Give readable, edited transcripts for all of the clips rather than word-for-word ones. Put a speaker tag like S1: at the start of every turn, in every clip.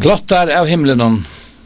S1: Glottar av himlen.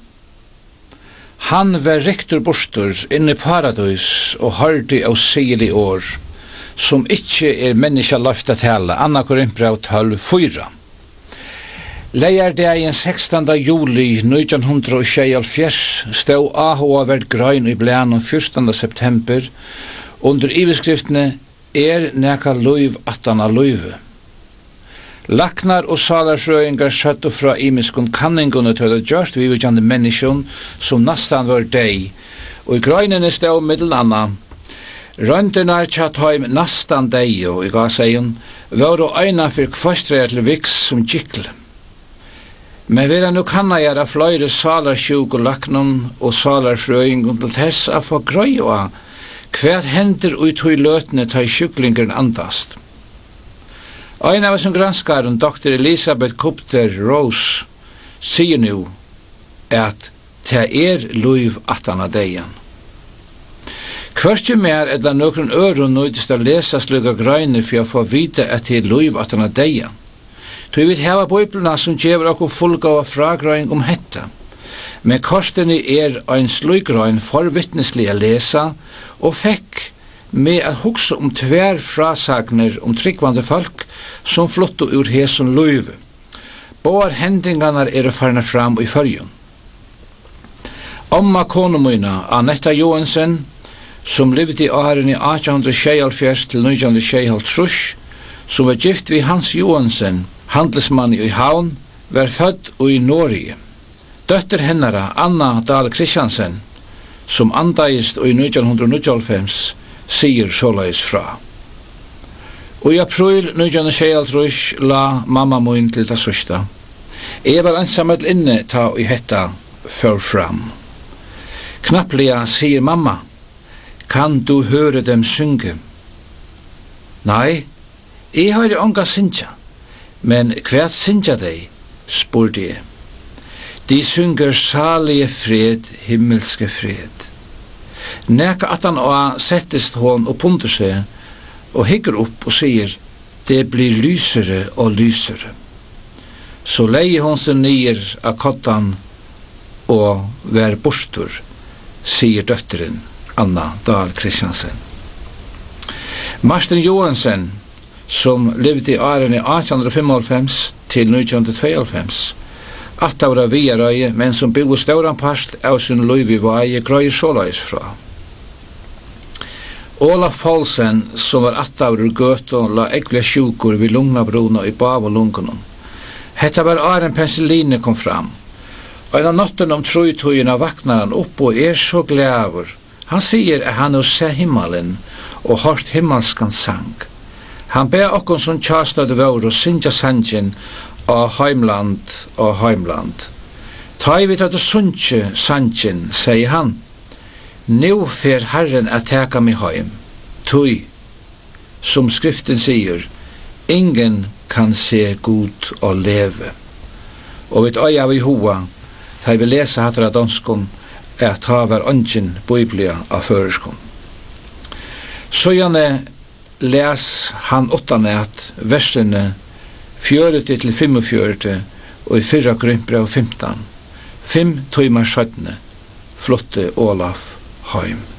S1: Han var rektor bostur inn I paradis og hørte av sigelig år, som ikke menneska løfta tale, Anna Korinthbrev 12:4. Leierdagen 16. juli 1976 stod AHV grein I blæn 1. september under iveskriftene neka luiv attana luive. Laknar og salarsrøyngar søttu fra imiskun kanningunni til det gjørst viðvíkjandi menneskjum som nastan var deg, og I grøynene stod middel anna. Røyndirnar tjattheim nastan deg, og I gaseien, var og øyna for kvastreir til viks som gikl. Men vil nu kanna gjøre fløyre salarsjuk og laknum og salarsrøyngun til tess a få grøya hva hender ut i løtene til sjuklingeren andast. En av som granskaren, Dr. Elisabeth Kubler-Ross, sier nu at det luiv attana deian. Hverstje mer det nokren øron nøydest å lesa sluga grøyne for å få vite at det luiv attana deian. Så vi hava bøyblina som gjever okkur fullgava fragrøying hetta. Men kostene ein slugrøyn forvittneslig å lesa, og fekk med at hugsa tver frasagner tryggvande folk som flotto ur hesun luive. Båar hendingarna farna fram I fyrjun. Omma konomuna Anetta Johansen, som levde I åren I 1876 til 1976, som var gift vi Hans Johansen, handelsmann I Havn, var fødd I Norge. Døtter hennara Anna Dahl Christiansen, som andaist I 1995, sier såleis fra. Og I april 1976 la mamma min til det sørste. Jeg var ensamhet inne ta I hetta før fram. Knapplega sier mamma, kan du høre dem synge? Nei, jeg har onga synsja, men hva synsja deg, spurte jeg. De synger salige fred, himmelske fred. Neka at han settest hon og punter seg, og hygger opp og sier, det blir lysere og lysere. Så leier hon seg nyer av kottan og vær bostur, sier døtteren Anna Dahl Christiansen. Martin Johansen, som levde I åren 1895 til 1992, at av viarøye, men som bygde stauran part av sin liv I vei, grøy såleis fra. Olaf Paulsen, som var 8 år gøt og la ekvile sjukur vid lungnabrona I bav og lungunum. Hetta var åren penicilline kom fram. Og en av notten trojtøyina vaknar han opp og så glæver. Han sier at han se himmelen og hørt himmelskan sang. Han ber okkon som tjastade vår og syndja sangen og heimland. Ta I vidt at du sunnkje sangen, sier han. Nå fer Herren at teka mig heim. Tui, som skriften sier, ingen kan se god og leve. Og vidt øya vi hoa, ta vi lesa hatra danskon, at ta var ungen biblia av føreskon. Så gjerne les han 8 versene 4-45 og I 4 Korinthbrev 15. 5 timer 17 flotte Olaf heim.